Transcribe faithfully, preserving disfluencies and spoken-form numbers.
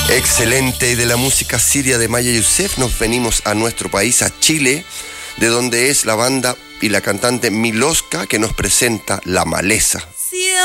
Excelente. Y de la música siria de Maya Youssef nos venimos a nuestro país, a Chile, de donde es la banda y la cantante Miloska, que nos presenta La Maleza.